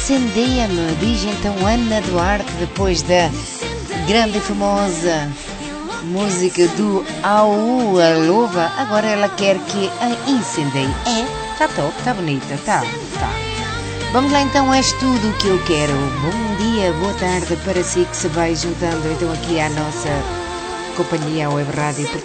Incendeia-me, diz então Ana Duarte, depois da grande e famosa música do Au a Louva. Agora ela quer que a incendeie. Tá top, tá bonita, tá. Vamos lá então, és tudo o que eu quero. Bom dia, boa tarde para si que se vai juntando então aqui à nossa companhia, à Web Rádio